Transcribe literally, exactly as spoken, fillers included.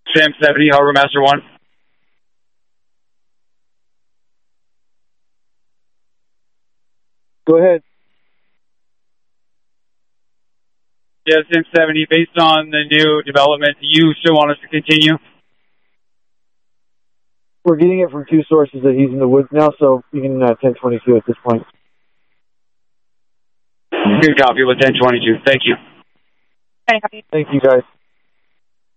Sam seventy, Harbor Master one. Go ahead. Yeah, Sam seventy, based on the new development, do you still want us to continue? We're getting it from two sources that he's in the woods now, so you can uh, ten twenty-two at this point. Good copy with ten twenty-two. Thank you. Thank you, guys.